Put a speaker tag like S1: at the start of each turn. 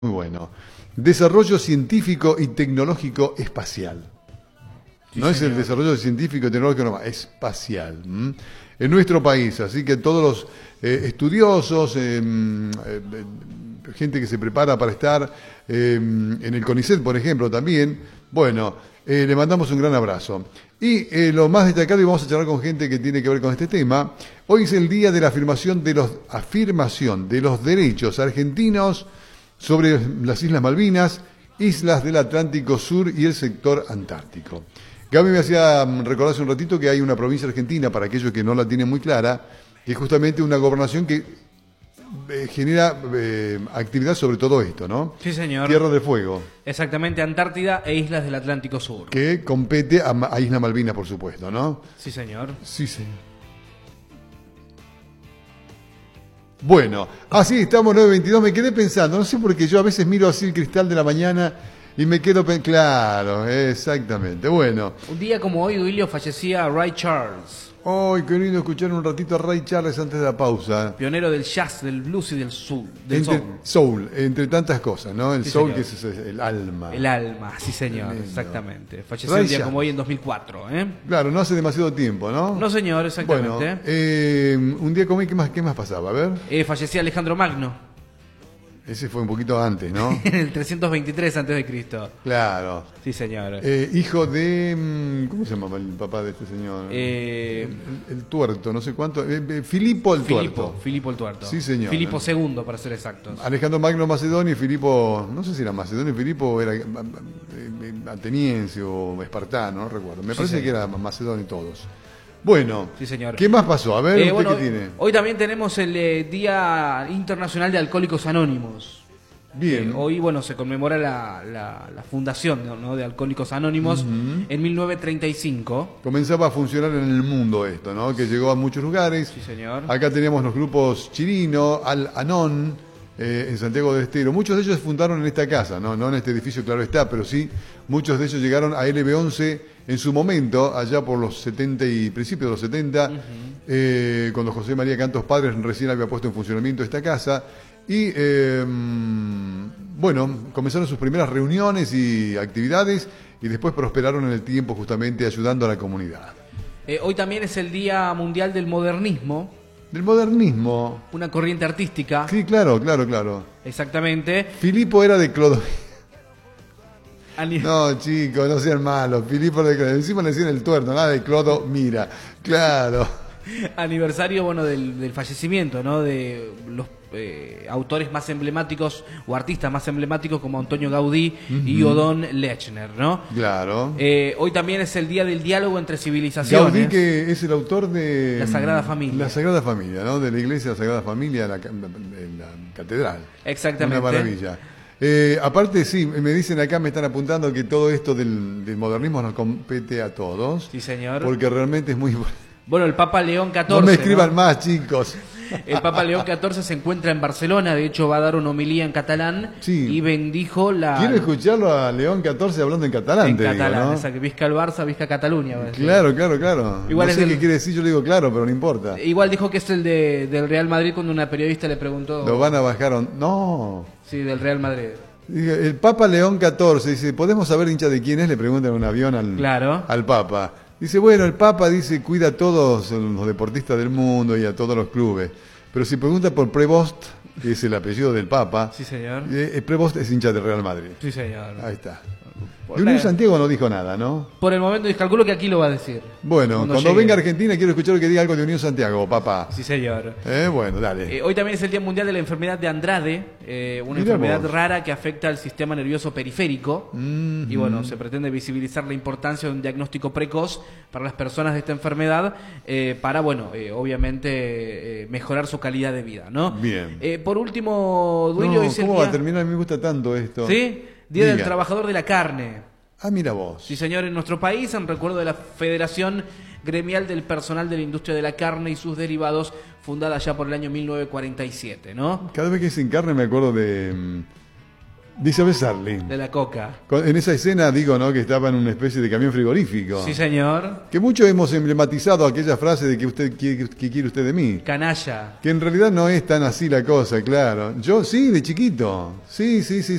S1: Muy bueno. Desarrollo científico y tecnológico espacial.
S2: Sí,
S1: no es
S2: señor.
S1: el desarrollo científico y tecnológico nomás, espacial. En nuestro país, así que todos los estudiosos, gente que se prepara para estar en el CONICET, por ejemplo, también, bueno, le mandamos un gran abrazo. Y lo más destacado, y vamos a charlar con gente que tiene que ver con este tema, hoy es el día de la afirmación de los derechos argentinos sobre las Islas Malvinas, islas del Atlántico Sur y el sector antártico. Gaby me hacía recordar hace un ratito que hay una provincia argentina, para aquellos que no la tienen muy clara, que es justamente una gobernación que genera actividad sobre todo esto, ¿no?
S2: Sí, señor.
S1: Tierra del Fuego.
S2: Exactamente, Antártida e islas del Atlántico Sur.
S1: Que compete a Isla Malvinas, por supuesto, ¿no?
S2: Sí, señor.
S1: Sí, señor. Bueno, así estamos 9:22, me quedé pensando, no sé por qué yo a veces miro así el cristal de la mañana y me quedo claro, exactamente, bueno.
S2: Un día como hoy, Duilio, fallecía Ray Charles,
S1: ¡Ay, qué lindo escuchar un ratito a Ray Charles antes de la pausa!
S2: pionero del jazz, del blues y del soul.
S1: Entre tantas cosas, ¿no? El
S2: Sí,
S1: soul,
S2: señor.
S1: que es el alma.
S2: El alma, sí, señor,
S1: Lindo.
S2: exactamente. Falleció
S1: Ray
S2: un día
S1: Charles.
S2: como hoy en 2004, ¿eh?
S1: Claro, no hace demasiado tiempo, ¿no?
S2: No, señor,
S1: Bueno,
S2: exactamente.
S1: un día como hoy, ¿qué más pasaba? A ver,
S2: Fallecía Alejandro Magno
S1: ese fue un poquito antes, ¿no?
S2: en el 323 a.C.
S1: Claro.
S2: Sí, señor.
S1: Hijo de... ¿Cómo se llamaba el papá de este señor? El tuerto, no sé cuánto. Filipo el tuerto.
S2: Filipo el Tuerto.
S1: Sí, señor.
S2: Filipo II, para ser exactos.
S1: Alejandro Magno Macedonio y Filipo... No sé si era Macedonio y Filipo era ateniense o espartano, no recuerdo. Me
S2: Sí,
S1: parece
S2: señor.
S1: que era Macedonio todos. Bueno,
S2: Sí, señor.
S1: ¿qué más pasó? A ver, ¿usted
S2: Bueno,
S1: qué tiene?
S2: hoy también tenemos el Día Internacional de Alcohólicos Anónimos.
S1: Bien.
S2: Hoy, bueno, se conmemora la fundación, ¿no?, de Alcohólicos Anónimos en 1935.
S1: Comenzaba a funcionar en el mundo esto, ¿no? Que llegó a muchos lugares.
S2: Sí, señor.
S1: Acá teníamos los grupos Chirino, Al-Anon, en Santiago del Estero. Muchos de ellos se fundaron en esta casa, ¿no? No en este edificio, claro está, pero sí, muchos de ellos llegaron a LB11 en su momento, allá por los 70 y principios de los 70, cuando José María Cantos Padres recién había puesto en funcionamiento esta casa. Y bueno, comenzaron sus primeras reuniones y actividades y después prosperaron en el tiempo justamente ayudando a la comunidad.
S2: Hoy también es el Día Mundial del Modernismo,
S1: Del modernismo.
S2: una corriente artística.
S1: Sí, claro.
S2: Exactamente.
S1: Filipo era de Clodo.
S2: Ani-
S1: No, chicos, no sean malos. Filipo era de Clodo. Encima le decían el tuerto, nada de Clodo, mira. Claro.
S2: Aniversario, bueno, del fallecimiento, ¿no?, de los autores más emblemáticos o artistas más emblemáticos como Antonio Gaudí y Odón Lechner, ¿no?
S1: Claro.
S2: Hoy también es el Día del Diálogo entre Civilizaciones.
S1: Gaudí, que es el autor de
S2: La Sagrada Familia.
S1: La Sagrada Familia, ¿no? De la iglesia de la Sagrada Familia en la catedral.
S2: Exactamente.
S1: Una maravilla. Aparte, sí, me dicen acá, me están apuntando que todo esto del modernismo nos compete a todos.
S2: Sí, señor.
S1: Porque realmente es muy...
S2: Bueno, el Papa León XIV.
S1: No me escriban
S2: ¿no?
S1: más, chicos.
S2: El Papa León XIV se encuentra en Barcelona, de hecho va a dar una homilía en catalán
S1: Sí.
S2: y bendijo la...
S1: Quiero escucharlo a León XIV hablando en catalán,
S2: en
S1: te
S2: catalán,
S1: digo, ¿no?
S2: esa que visca el Barça, visca Cataluña. va a decir.
S1: Claro.
S2: Igual
S1: No
S2: es
S1: sé
S2: del-
S1: qué quiere decir, yo le digo claro, pero no importa.
S2: Igual dijo que es el del Real Madrid cuando una periodista le preguntó...
S1: Lo van a bajar. No.
S2: Sí, del Real Madrid.
S1: Dije, el Papa León XIV dice, ¿podemos saber hincha de quién es? Le preguntan en un avión
S2: Claro.
S1: al Papa. Dice, bueno, el Papa dice, cuida a todos los deportistas del mundo y a todos los clubes. Pero si pregunta por Prevost, que es el apellido del Papa,
S2: Sí, señor.
S1: Prevost es hincha del Real Madrid.
S2: Sí, señor.
S1: Ahí está.
S2: Por
S1: De Unión
S2: la-
S1: Santiago no dijo nada, ¿no?
S2: Por el momento, calculo que aquí lo va a decir.
S1: Bueno, cuando
S2: llegue.
S1: venga a Argentina quiero escuchar que diga algo de Unión Santiago, papá.
S2: Sí, señor.
S1: Bueno, dale.
S2: Hoy también es el Día Mundial de la Enfermedad de Andrade, una
S1: Mirá
S2: enfermedad
S1: vos.
S2: rara que afecta al sistema nervioso periférico. Y bueno, se pretende visibilizar la importancia de un diagnóstico precoz para las personas de esta enfermedad para, bueno, obviamente mejorar su calidad de vida, ¿no?
S1: Bien.
S2: Por último, Duilio,
S1: No,
S2: hoy es el
S1: ¿cómo va a
S2: día...
S1: terminar? Me gusta tanto esto.
S2: ¿Sí? Día del
S1: Diga.
S2: Trabajador de la Carne.
S1: Ah, mira vos.
S2: Sí, señor, en nuestro país, en recuerdo de la Federación Gremial del Personal de la Industria de la Carne y sus derivados, fundada ya por el año 1947, ¿no?
S1: Cada vez que se encarne me acuerdo de Isabel Sarli.
S2: De la coca.
S1: En esa escena, digo, ¿no? Que estaba en una especie de camión frigorífico.
S2: Sí, señor.
S1: Que muchos hemos emblematizado aquella frase de que quiere usted de mí.
S2: Canalla.
S1: Que en realidad no es tan así la cosa, claro. Yo sí, de chiquito. Sí, sí, sí.